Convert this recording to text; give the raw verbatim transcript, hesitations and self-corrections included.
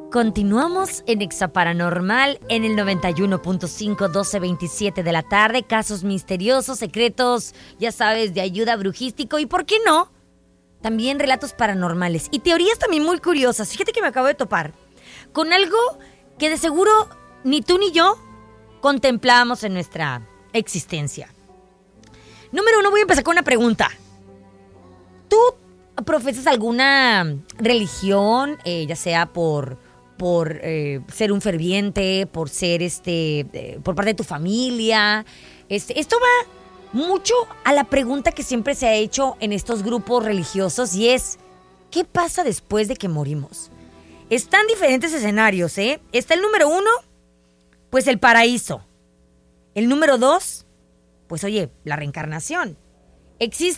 Continuamos en Exaparanormal en el noventa y uno punto cinco, doce veintisiete de la tarde. Casos misteriosos, secretos, ya sabes, de ayuda brujístico y, ¿por qué no?, también relatos paranormales y teorías también muy curiosas. Fíjate que me acabo de topar con algo que de seguro ni tú ni yo contemplábamos en nuestra existencia. Número uno, voy a empezar con una pregunta. ¿Tú profesas alguna religión, eh, ya sea por... por eh, ser un ferviente, por ser este, eh, por parte de tu familia? Este, esto va mucho a la pregunta que siempre se ha hecho en estos grupos religiosos, y es, ¿qué pasa después de que morimos? Están diferentes escenarios, ¿eh? Está el número uno, pues el paraíso. El número dos, pues oye, la reencarnación. Existe